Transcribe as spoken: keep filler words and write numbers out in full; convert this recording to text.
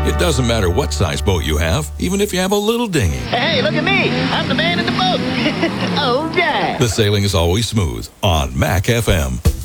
It doesn't matter what size boat you have, even if you have a little dinghy. Hey, look at me. I'm the man in the boat. All right. The sailing is always smooth on Mac F M.